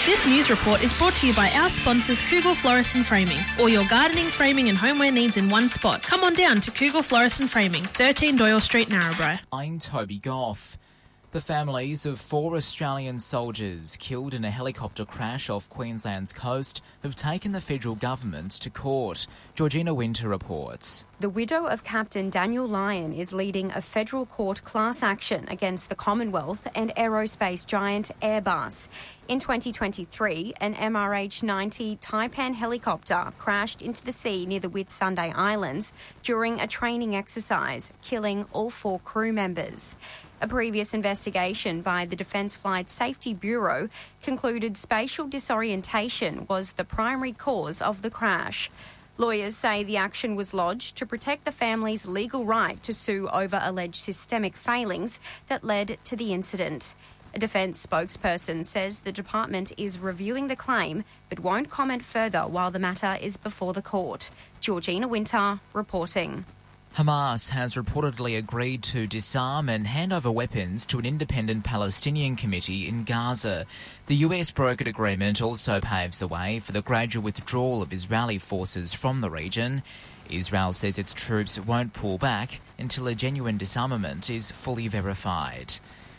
This news report is brought to you by our sponsors Kugel Florist and Framing. All your gardening, framing and homeware needs in one spot. Come on down to Kugel Florist and Framing, 13 Doyle Street, Narrabri. I'm Toby Goff. The families of 4 Australian soldiers killed in a helicopter crash off Queensland's coast have taken the federal government to court. Georgina Winter reports. The widow of Captain Daniel Lyon is leading a federal court class action against the Commonwealth and aerospace giant Airbus. In 2023, an MRH-90 Taipan helicopter crashed into the sea near the Whitsunday Islands during a training exercise, killing all 4 crew members. A previous investigation by the Defence Flight Safety Bureau concluded spatial disorientation was the primary cause of the crash. Lawyers say the action was lodged to protect the family's legal right to sue over alleged systemic failings that led to the incident. A defence spokesperson says the department is reviewing the claim but won't comment further while the matter is before the court. Georgina Winter reporting. Hamas has reportedly agreed to disarm and hand over weapons to an independent Palestinian committee in Gaza. The US brokered agreement also paves the way for the gradual withdrawal of Israeli forces from the region. Israel says its troops won't pull back until a genuine disarmament is fully verified.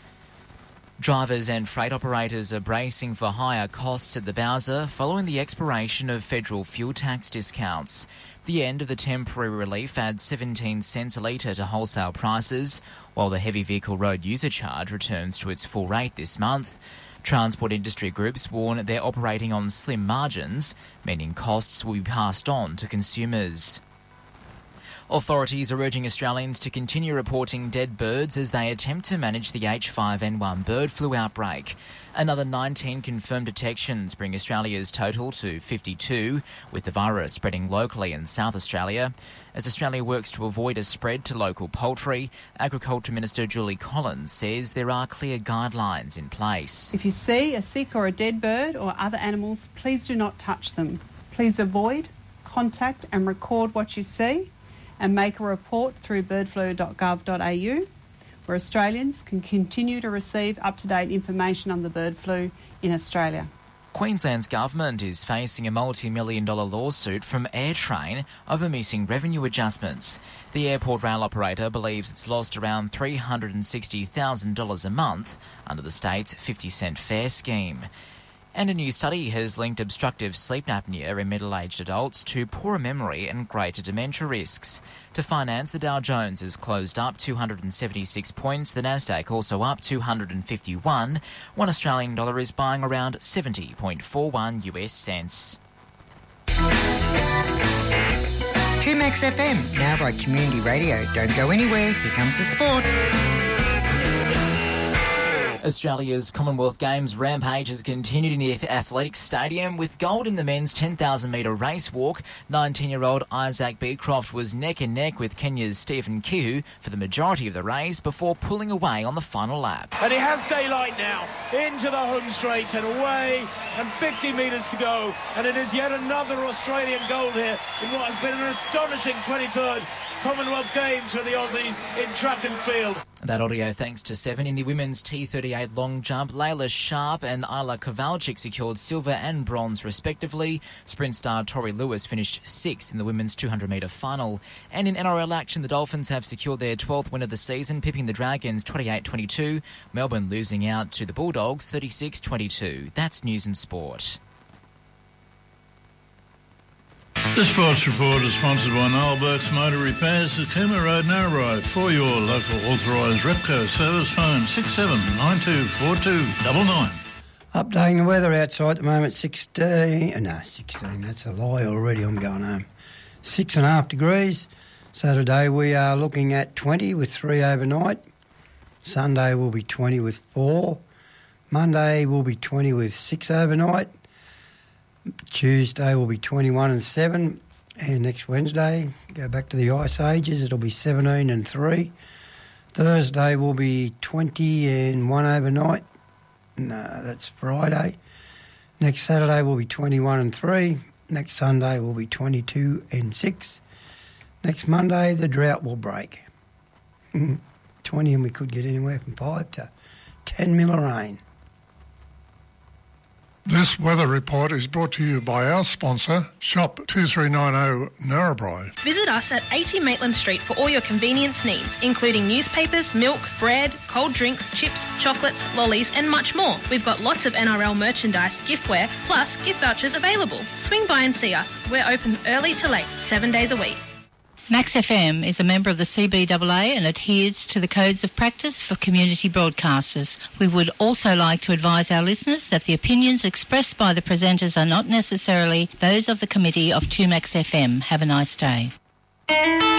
Drivers and freight operators are bracing for higher costs at the Bowser following the expiration of federal fuel tax discounts. The end of the temporary relief adds 17 cents a litre to wholesale prices, while the heavy vehicle road user charge returns to its full rate this month. Transport industry groups warn they're operating on slim margins, meaning costs will be passed on to consumers. Authorities are urging Australians to continue reporting dead birds as they attempt to manage the H5N1 bird flu outbreak. Another 19 confirmed detections bring Australia's total to 52, with the virus spreading locally in South Australia. As Australia works to avoid a spread to local poultry, Agriculture Minister Julie Collins says there are clear guidelines in place. If you see a sick or a dead bird or other animals, please do not touch them. Please avoid, contact and record what you see, and make a report through birdflu.gov.au, where Australians can continue to receive up-to-date information on the bird flu in Australia. Queensland's government is facing a multi-million-dollar lawsuit from AirTrain over missing revenue adjustments. The airport rail operator believes it's lost around $360,000 a month under the state's 50-cent fare scheme. And a new study has linked obstructive sleep apnea in middle-aged adults to poorer memory and greater dementia risks. To finance, the Dow Jones has closed up 276 points, the Nasdaq also up 251. One Australian dollar is buying around 70.41 US cents. 2Max FM, Narrabri Community Radio. Don't go anywhere, here comes the sport. Australia's Commonwealth Games rampage has continued in the Athletics Stadium with gold in the men's 10,000-metre race walk. 19-year-old Isaac Beecroft was neck and neck with Kenya's Stephen Kihu for the majority of the race before pulling away on the final lap. And he has daylight now into the home straight and away, and 50 metres to go, and it is yet another Australian gold here in what has been an astonishing 23rd Commonwealth Games for the Aussies in track and field. That audio thanks to 7 in the women's T38 long jump. Layla Sharp and Isla Kovalchik secured silver and bronze respectively. Sprint star Tori Lewis finished 6th in the women's 200-metre final. And in NRL action, the Dolphins have secured their 12th win of the season, pipping the Dragons 28-22. Melbourne losing out to the Bulldogs 36-22. That's news and sport. The Sports Report is sponsored by Noel Burke's Motor Repairs at Cooma Road, Narrabri. For your local authorised Repco service, phone 67924299. Updating the weather outside at the moment, 16, that's a lie already, I'm going home. 6.5 degrees. Saturday we are looking at 20 with 3 overnight. Sunday will be 20 with 4. Monday will be 20 with 6 overnight. Tuesday will be 21 and 7, and next Wednesday, go back to the ice ages, it'll be 17 and 3. Thursday will be 20 and 1 overnight. No, that's Friday. Next Saturday will be 21 and 3. Next Sunday will be 22 and 6. Next Monday, the drought will break. 20, and we could get anywhere from 5 to 10 mil of rain. This weather report is brought to you by our sponsor, Shop 2390 Narrabri. Visit us at 80 Maitland Street for all your convenience needs, including newspapers, milk, bread, cold drinks, chips, chocolates, lollies and much more. We've got lots of NRL merchandise, giftware, plus gift vouchers available. Swing by and see us. We're open early to late, 7 days a week. Max FM is a member of the CBAA and adheres to the codes of practice for community broadcasters. We would also like to advise our listeners that the opinions expressed by the presenters are not necessarily those of the committee of 2Max FM. Have a nice day.